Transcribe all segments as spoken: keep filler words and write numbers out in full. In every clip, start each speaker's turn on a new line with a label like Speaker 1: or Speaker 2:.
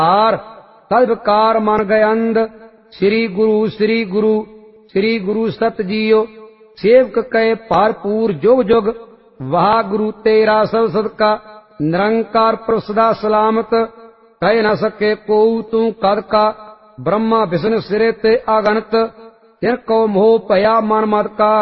Speaker 1: Are तदकार मन गए अंध। श्री गुरु श्री गुरु श्री गुरु सत जियो। सेवक कहे भरपूर जुग जुग। वाह गुरु तेरा सब सदका। निरंकार प्रभु सदा सलामत। कह न सके को तू कद का। ब्रह्मा विष्णु सिरे ते अगणत। तिनको मोह भया मन मत का।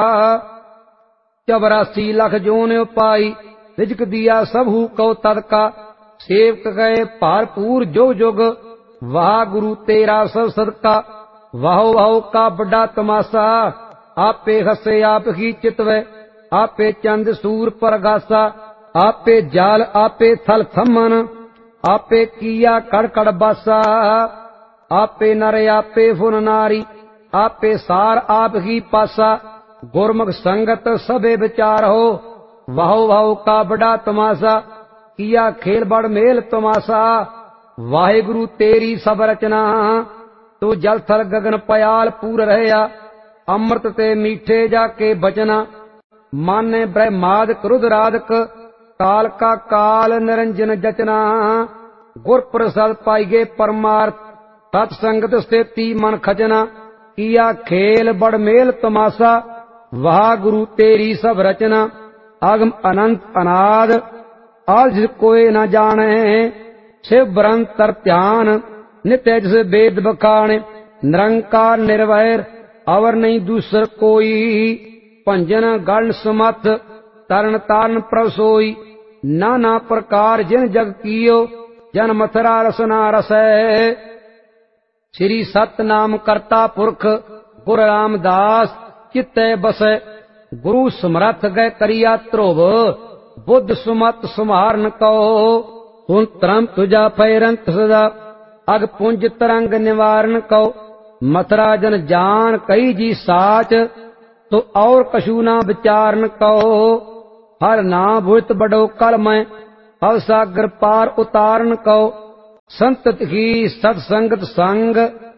Speaker 1: चौरासी लख जोन पाई। रिजक दिया सबहू को तद का। सेवक गए भरपूर जुग जुग। वाह गुरु तेरा सब सदका। वाहो वाहो का बड़ा तमाशा। आपे हसे आप ही चितवे। आपे चंद सूर परगासा। आपे जाल आपे थल थमन। आपे किया कड़ कड़ बासा। आपे नर आपे फुन नारी। आपे सार आप ही पासा। गुरमुख संगत सबे विचार हो। वाहो वाहो का बड़ा तमाशा। किया खेल बड़ मेल तमाशा। वाहे गुरु तेरी सब रचना। तू जल थल गगन पयाल पूर रहया। अमृत ते मीठे जाके बचना। माने ब्रह्माद क्रुद राधक। काल का काल निरंजन जचना। गुर प्रसाद पाइगे परमार्थ। सत्संगत स्थिति मन खजना। किया खेल बड़ मेल तमाशा। वाह गुरु तेरी सब रचना। अगम अनंत अनाद। आज कोई न जाने। शिव ब्रंतर ध्यान। नित्य जिस वेद बखाने। निरंकार निर्वैर अवर नहीं दूसर कोई। भंजन गण समथ तरन तारन प्रभ सोई। नाना प्रकार जिन जग कियो। जन मथुरा रसना रसै। श्री सतनाम करता पुरख गुरु रामदास चित्ते बसै। गुरु समरथ गए करिया ध्रुव। बुद्ध सुमत सुमारन कहो। हुन तरम तुझा पैरंत सदा। अग पुंज तरंग निवारण कहो। मथुरा जन जान कई जी साच। तो और कछु ना विचारन कहो। हर नाम भूत बड़ो कल मैं। भव सागर पार उतारन कहो। संत की सत्संगत संग।